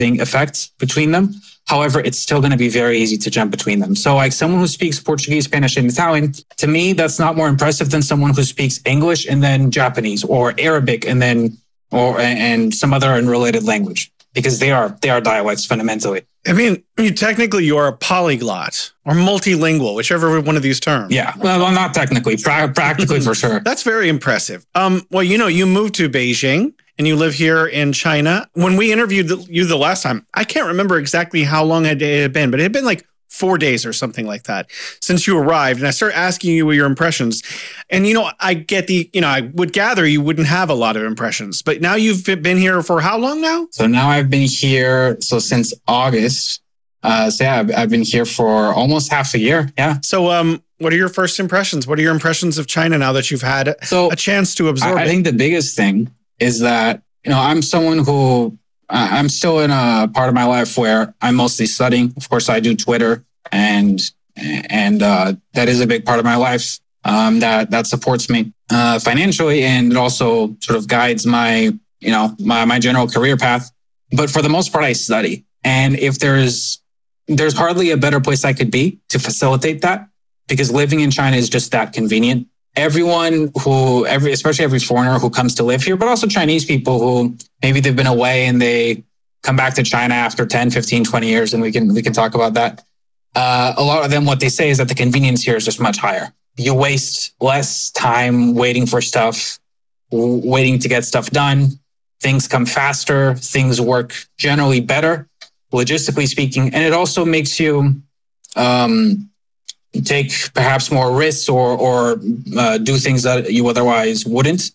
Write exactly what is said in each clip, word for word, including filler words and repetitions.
effect between them. However, it's still going to be very easy to jump between them. So like someone who speaks Portuguese, Spanish, and Italian, to me, that's not more impressive than someone who speaks English and then Japanese, or Arabic and then, or, and some other unrelated language, because they are, they are dialects fundamentally. I mean, you technically you're a polyglot or multilingual, whichever one of these terms. Yeah, well, not technically, pra- practically for sure. That's very impressive. Um, well, you know, you moved to Beijing and you live here in China. When we interviewed you the last time, I can't remember exactly how long it had been, but it had been like four days or something like that since you arrived. And I started asking you your impressions. And, you know, I get the, you know, I would gather you wouldn't have a lot of impressions, but now you've been here for how long now? So now I've been here, so since August. Uh, so yeah, I've, I've been here for almost half a year. Yeah. So um, what are your first impressions? What are your impressions of China now that you've had so a chance to absorb I, it? I think the biggest thing is that, you know, I'm someone who, uh, I'm still in a part of my life where I'm mostly studying. Of course, I do Twitter, and and uh, that is a big part of my life um, that that supports me uh, financially, and it also sort of guides my, you know, my my general career path. But for the most part, I study, and if there's there's hardly a better place I could be to facilitate that, because living in China is just that convenient. Everyone who, every, especially every foreigner who comes to live here, but also Chinese people who maybe they've been away and they come back to China after ten, fifteen, twenty years, and we can, we can talk about that. Uh, a lot of them, what they say is that the convenience here is just much higher. You waste less time waiting for stuff, w- waiting to get stuff done. Things come faster. Things work generally better, logistically speaking. And it also makes you, um, take perhaps more risks, or or uh, do things that you otherwise wouldn't.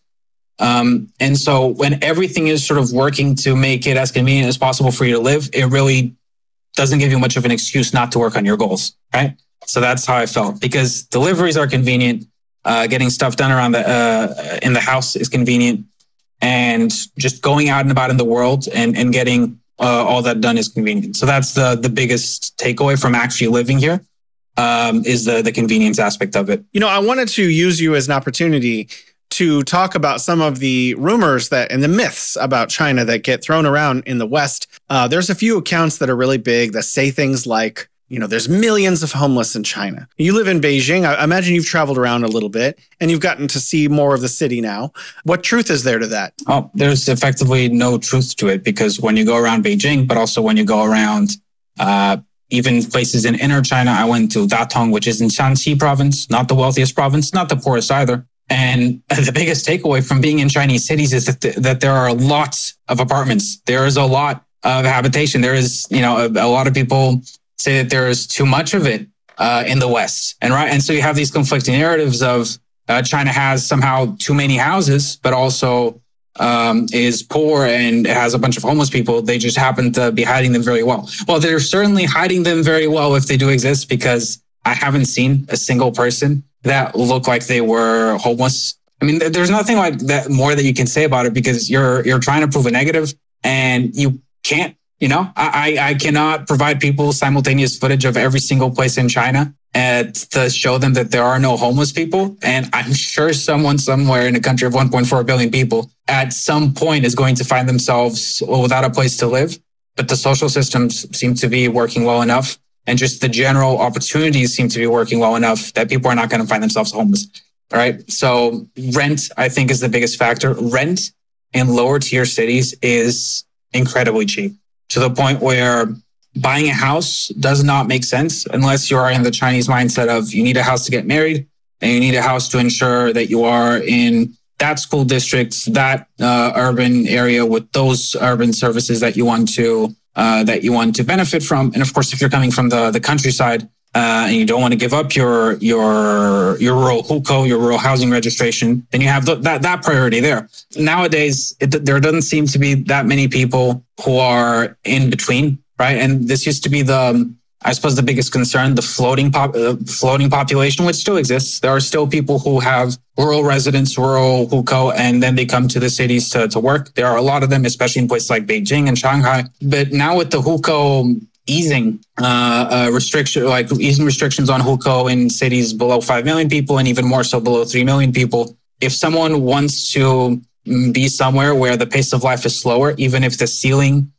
Um, and so when everything is sort of working to make it as convenient as possible for you to live, it really doesn't give you much of an excuse not to work on your goals, right? So that's how I felt, because deliveries are convenient, uh, getting stuff done around the uh, in the house is convenient, and just going out and about in the world and and getting uh, all that done is convenient. So that's the the biggest takeaway from actually living here. Um, is the the convenience aspect of it. You know, I wanted to use you as an opportunity to talk about some of the rumors that and the myths about China that get thrown around in the West. Uh, there's a few accounts that are really big that say things like, you know, there's millions of homeless in China. You live in Beijing. I imagine you've traveled around a little bit and you've gotten to see more of the city now. What truth is there to that? Oh, there's effectively no truth to it, because when you go around Beijing, but also when you go around uh, even places in inner China, I went to Datong, which is in Shanxi province, not the wealthiest province, not the poorest either. And the biggest takeaway from being in Chinese cities is that, th- that there are lots of apartments. There is a lot of habitation. There is, you know, a, a lot of people say that there is too much of it uh, in the West. And right. And so you have these conflicting narratives of uh, China has somehow too many houses, but also um, is poor and has a bunch of homeless people. They just happen to be hiding them very well. Well, they're certainly hiding them very well if they do exist, because I haven't seen a single person that looked like they were homeless. I mean, there's nothing like that more that you can say about it, because you're you're trying to prove a negative and you can't. You know, I I cannot provide people simultaneous footage of every single place in China and to show them that there are no homeless people. And I'm sure someone somewhere in a country of one point four billion people at some point is going to find themselves without a place to live. But the social systems seem to be working well enough, and just the general opportunities seem to be working well enough that people are not going to find themselves homeless. All right. So rent, I think, is the biggest factor. Rent in lower tier cities is incredibly cheap, to the point where buying a house does not make sense unless you are in the Chinese mindset of you need a house to get married, and you need a house to ensure that you are in that school district, that uh, urban area with those urban services that you want to uh, that you want to benefit from. And of course, if you're coming from the the countryside uh, and you don't want to give up your your your rural hukou, your rural housing registration, then you have the, that that priority there. Nowadays, it, there doesn't seem to be that many people who are in between, right? And this used to be the, um, I suppose, the biggest concern, the floating pop, uh, floating population, which still exists. There are still people who have rural residents, rural hukou, and then they come to the cities to, to work. There are a lot of them, especially in places like Beijing and Shanghai. But now with the hukou easing uh, uh, restriction, like easing restrictions on hukou in cities below five million people, and even more so below three million people, if someone wants to be somewhere where the pace of life is slower, even if the ceiling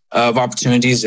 of opportunities